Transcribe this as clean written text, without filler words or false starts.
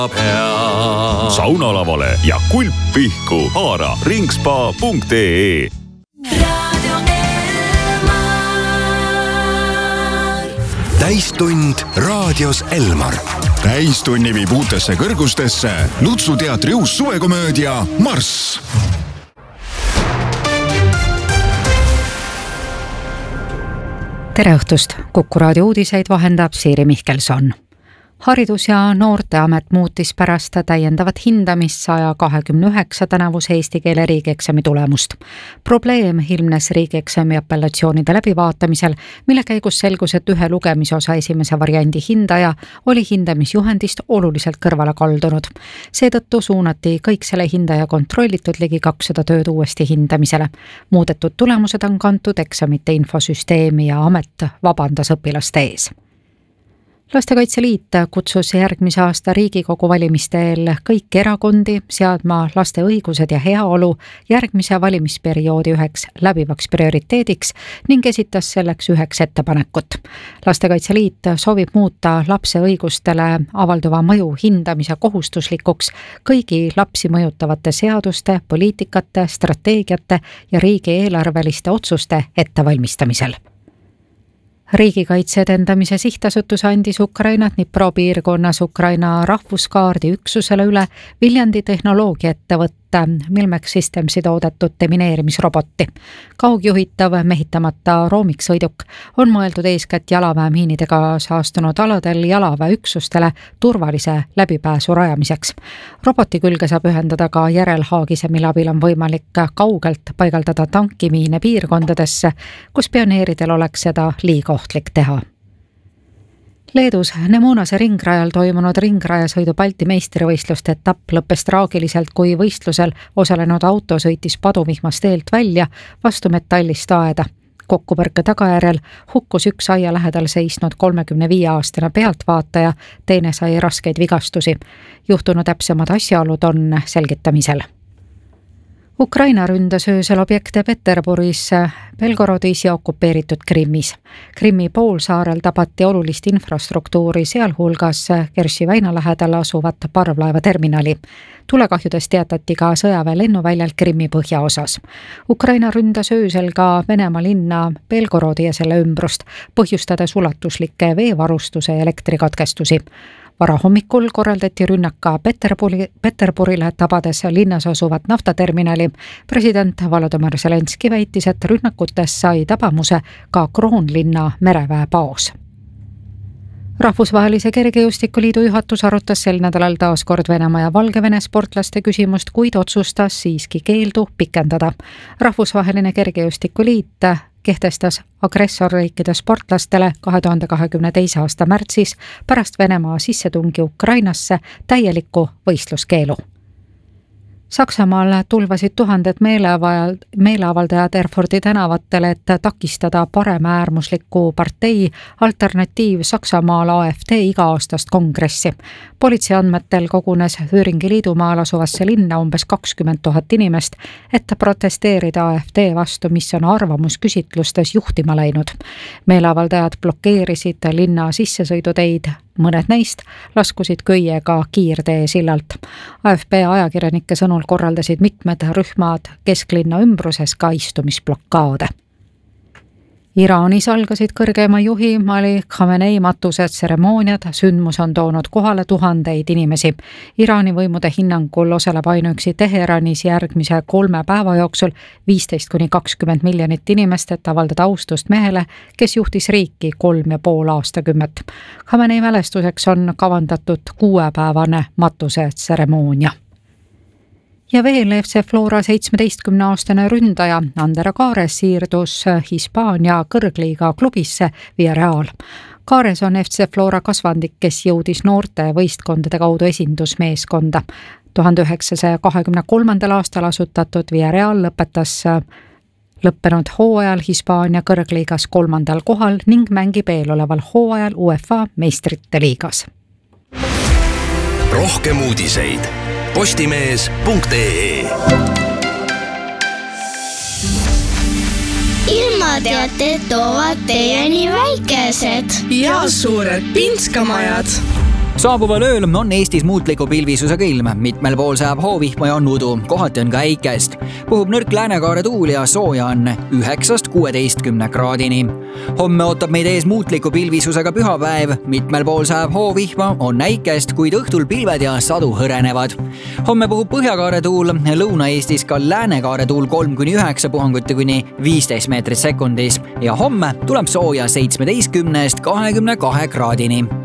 saunalavale ja kulp pihku haara ringspa.ee. Täistund raadios Elmar. Täistunni viib uutesse kõrgustesse Lutsu teatri uus suvekomöödia Marss. Tere õhtust! Kuku raadio uudiseid vahendab Siiri Mihkelson. Haridus- ja Noorteamet muutis pärast täiendavat hindamist 129 tänavuse eesti keele riigieksami tulemust. Probleem ilmnes riigieksami apellatsioonide läbivaatamisel, mille käigus selgus, et ühe lugemisosa esimese variandi hindaja oli hindamisjuhendist oluliselt kõrvale kaldunud. Seetõttu suunati kõik selle hindaja kontrollitud ligi 200 tööd uuesti hindamisele. Muudetud tulemused on kantud eksamite infosüsteemi ja amet vabandas õpilaste ees. Lastekaitse Liit kutsus järgmise aasta Riigikogu valimiste eel kõiki erakondi seadma laste õigused ja heaolu järgmise valimisperioodi üheks läbivaks prioriteediks ning esitas selleks 9 ettepanekut. Lastekaitse Liit soovib muuta lapse õigustele avalduva mõju hindamise kohustuslikuks kõigi lapsi mõjutavate seaduste, poliitikate, strateegiate ja riigieelarveliste otsuste ettevalmistamisel. Riigikaitse edendamise sihtasutus andis Ukraina Dnipro piirkonnas Ukraina rahvuskaardi üksusele üle Viljandi tehnoloogiaettevõtte Milmex Systemsi toodetud demineerimisroboti. Kaugjuhitav mehitamata roomiksõiduk on mõeldud eeskätt jalaväemiinidega saastunud aladel jalaväeüksustele turvalise läbipääsu rajamiseks. Roboti külge saab ühendada ka järelhaagise, mille abil on võimalik kaugelt paigaldada tankimiine piirkondadesse, kus pioneeridel oleks seda liiga ohtlik teha. Leedus Nemunase ringrajal toimunud ringrajasõidu Balti meistrivõistluste etapp lõppes traagiliselt, kui võistlusel osalenud auto sõitis paduvihmast teelt välja vastu metallist aeda. Kokkupõrke tagajärjel hukkus üks aia lähedal seisnud 35-aastane pealtvaataja, teine sai raskeid vigastusi. Juhtunu täpsemad asjaolud on selgitamisel. Ukraina ründas öösel objekte Peterburis, Belgorodis ja okupeeritud Krimmis. Krimmi poolsaarel tabati olulist infrastruktuuri, sealhulgas Kerši väina lähedal asuvat parvlaevaterminali. Tulekahjudest teatati ka sõjaväe lennuväljal Krimmi põhjaosas. Ukraina ründas öösel ka Venemaa linna Belgorodi ja selle ümbrust, põhjustades ulatuslikke veevarustuse ja elektrikatkestusi. Varahommikul korraldati rünnaka Peterburile, tabades linnas asuvat naftaterminali. President Volodymyr Zelenski väitis, et rünnakutes sai tabamuse ka Kroonlinna mereväe baas. Rahvusvahelise kergejõustikuliidu juhatus arutas sel nädalal taas kord Venemaa ja Valgevene sportlaste küsimust, kuid otsustas siiski keeldu pikendada. Rahvusvaheline kergejõustikuliit kehtestas agressorriikide sportlastele 2022. aasta märtsis pärast Venemaa sissetungi Ukrainasse täieliku võistluskeelu. Saksamaal tulvasid tuhanded meeleavaldajad Erfurti tänavatele, et takistada paremäärmusliku partei Alternatiiv Saksamaal AfD iga-aastast kongressi. Politsei andmetel kogunes Thüringi liidumaal asuvasse linna umbes 20 000 inimest, et protesteerida AfD vastu, mis on arvamusküsitlustes juhtima läinud. Meeleavaldajad blokeerisid linna sissesõiduteid, mõned neist laskusid köiega kiirtee sillalt. AfD ajakirjanike sõnul korraldasid mitmed rühmad kesklinna ümbruses ka istumisblokaade. Iraanis algasid kõrgema juhi Ali Khamenei matused tseremooniad, sündmus on toonud kohale tuhandeid inimesi. Iraani võimude hinnangul osaleb ainuüksi Teheranis järgmise 3 päeva jooksul 15–20 miljonit inimest, et avaldada austust mehele, kes juhtis riiki 3,5 aastakümmet. Khamenei mälestuseks on kavandatud 6-päevane matuse tseremoonia. Ja veel FC Flora 17-aastane ründaja Ander Kaares siirdus Hispaania kõrgliiga klubisse Villarreal. Kaares on FC Flora kasvandik, kes jõudis noorte võistkondade kaudu esindusmeeskonda. 1923. aastal asutatud Villarreal lõpetas lõppenud hooajal Hispaania kõrgliigas 3. kohal ning mängib eeloleval hooajal UEFA meistrite liigas. Rohkem uudiseid postimees.ee. Ilmateated toovad teieni väikesed ja suured pinskamajad. Saabuval ööl on Eestis muutliku pilvisusega ilm, mitmel pool sajab hoovihma ja on udu, kohati on ka äikest. Puhub nõrk läänekaare tuul ja sooja on 9–16 kraadini. Homme ootab meid ees muutliku pilvisusega pühapäev, mitmel pool sajab hoovihma, on äikest, kuid õhtul pilved ja sadu hõrenevad. Homme puhub põhjakaare tuul, Lõuna-Eestis ka läänekaare tuul 3–9 puhanguti kuni 15 meetrit sekundis ja homme tuleb sooja 17–22 kraadini.